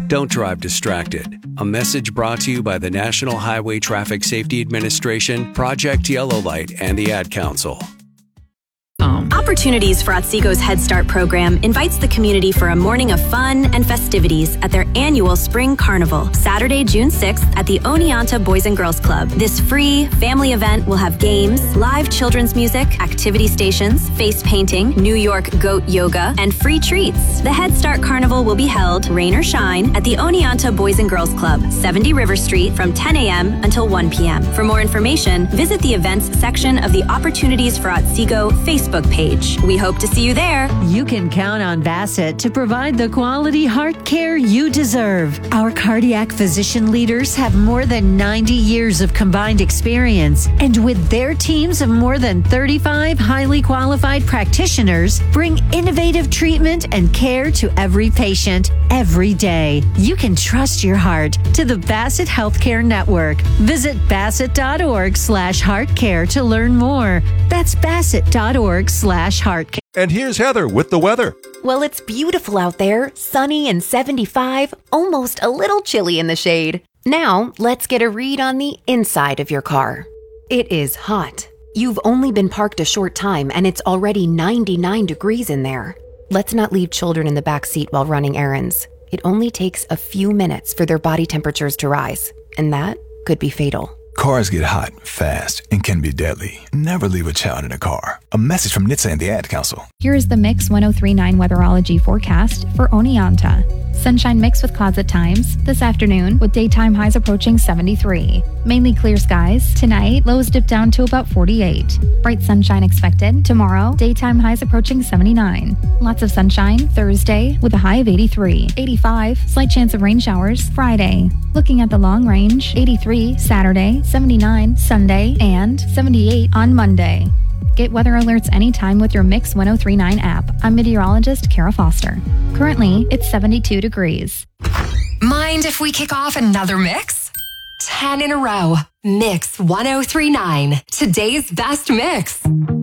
Don't drive distracted. A message brought to you by the National Highway Traffic Safety Administration, Project Yellow Light, and the Ad Council. Opportunities for Otsiko's Head Start program invites the community for a morning of fun and festivities at their annual Spring Carnival, Saturday, June 6th at the Oneonta Boys and Girls Club. This free family event will have games, live children's music, activity stations, face painting, New York goat yoga, and free treats. The Head Start Carnival will be held, rain or shine, at the Oneonta Boys and Girls Club, 70 River Street from 10 a.m. until 1 p.m. For more information, visit the events section of the Opportunities for Otsiko Facebook page. We hope to see you there. You can count on Bassett to provide the quality heart care you deserve. Our cardiac physician leaders have more than 90 years of combined experience, and with their teams of more than 35 highly qualified practitioners, bring innovative treatment and care to every patient every day. You can trust your heart to the Bassett Healthcare Network. Visit bassett.org/heartcare to learn more. That's bassett.org/heartcare. And here's Heather with the weather. Well, it's beautiful out there, sunny and 75, almost a little chilly in the shade. Now, let's get a read on the inside of your car. It is hot. You've only been parked a short time and it's already 99 degrees in there. Let's not leave children in the back seat while running errands. It only takes a few minutes for their body temperatures to rise, and that could be fatal. Cars get hot, fast, and can be deadly. Never leave a child in a car. A message from NHTSA and the Ad Council. Here's the Mix 1039 weatherology forecast for Oneonta. Sunshine mixed with clouds at times this afternoon, with daytime highs approaching 73. Mainly clear skies. Tonight, lows dip down to about 48. Bright sunshine expected. Tomorrow, daytime highs approaching 79. Lots of sunshine Thursday with a high of 83. 85, slight chance of rain showers Friday. Looking at the long range, 83 Saturday, 79 Sunday, and 78 on Monday. Get weather alerts anytime with your Mix 1039 app. I'm meteorologist Kara Foster. Currently, it's 72 degrees. Mind if we kick off another mix? 10 in a row. Mix 1039. Today's best mix.